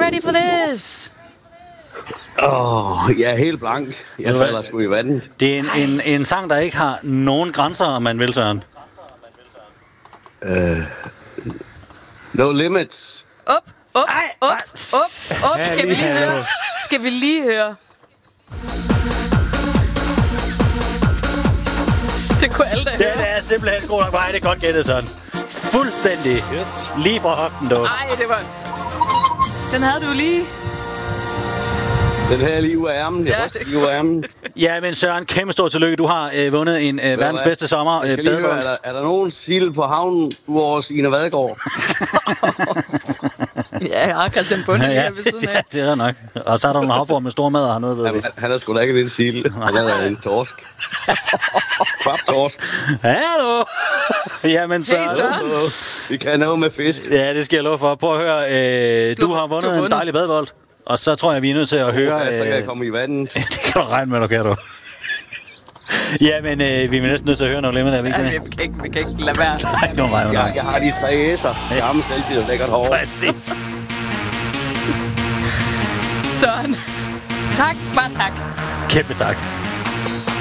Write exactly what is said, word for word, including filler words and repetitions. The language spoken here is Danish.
ready for this? Åh, oh, jeg er helt blank. Jeg falder sgu i vandet. Det er en, en, en sang, der ikke har nogen grænser, om man vil, Søren. Uh, no limits. Op, op, op, op, op. Skal vi lige høre? Skal vi lige høre? Det kunne alle da høre. Det er simpelthen god nok vej. Det er godt gættet, Søren. Fuldstændig. Yes. Lige fra hoften, dog. Nej, det var... Den havde du lige. Den her lige ud af ærmen. Jeg Ja, ja, lige ud af ærmen. Ja, men Søren, kæmpe stor tillykke. Du har øh, vundet en øh, verdens bedste sommer. Jeg skal lige høre, er der, er der nogen sild på havnen udover Signe Vadgaard? Ja, jeg har Christian Bunde ja, lige ja, ved siden af. Ja, det er nok. Og så er der nogle havform med store mad hernede, ved Jamen, vi. han er sgu da ikke en sild. Han er en torsk. Kvap-torsk. Hallo! Jamen, Søren. Hey, Søren. Vi kan noget med fisk. Ja, det skal jeg love for. Prøv at høre. Øh, du, Du- har du vundet har en vundet. dejlig badebold. Og så tror jeg, vi er nødt til at høre... Ja, så kan jeg Øh, komme i vandet. det kan du regne med, du kan, du. Ja, men øh, vi er næsten nødt til at høre noget limit, er vi ikke Ja, det? vi kan ikke, vi kan ikke lade være. Nej, du regne med Jeg, jeg har de tre æser. Gammel selvtid og lækkert hår. Præcis. Søren. Tak, bare tak. Kæmpe tak.